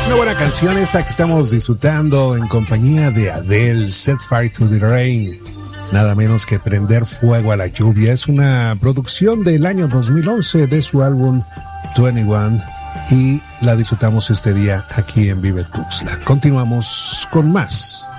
Una buena canción esta que estamos disfrutando en compañía de Adele, Set Fire to the Rain. Nada menos que prender fuego a la lluvia. Es una producción del año 2011 de su álbum 21 y la disfrutamos este día aquí en Vive Tuxtla. Continuamos con más.